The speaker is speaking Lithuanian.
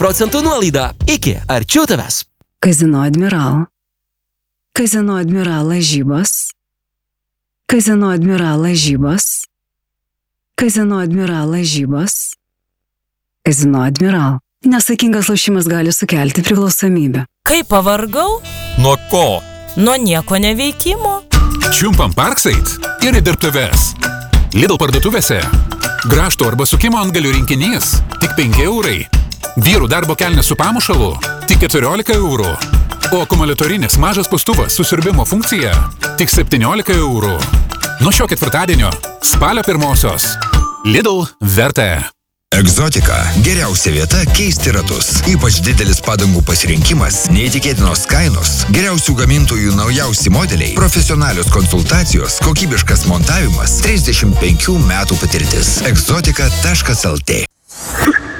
procentų nuolaida. Iki arčiau tavęs. Kazino Admiral. Kazino Admiral lažybos. Kazino Admiral lažybos. Kazino Admiral lažybos. Kazino Admiral. Nesaikingas lošimas gali sukelti priklausomybę. Kai pavargau? Nuo ko? Nuo nieko neveikimo. Čiumpam Parkside ir į dirbtuves. Lidl parduotuvėse. Grąžto arba sukimo antgalių rinkinys tik 5 eurai. Vyrų darbo kelnės su pamušalu tik 14 eurų. O akumuliatorinis mažas pustuvas su siurbimo funkcija tik 17 eurų. Nuo šio ketvirtadienio, spalio 1-osios. Lidl verta. Egzotika – geriausia vieta keisti ratus. Ypač didelis padangų pasirinkimas, neįtikėtinos kainos, geriausių gamintojų naujausi modeliai, profesionalios konsultacijos, kokybiškas montavimas, 35 metų patirtis. Egzotika.lt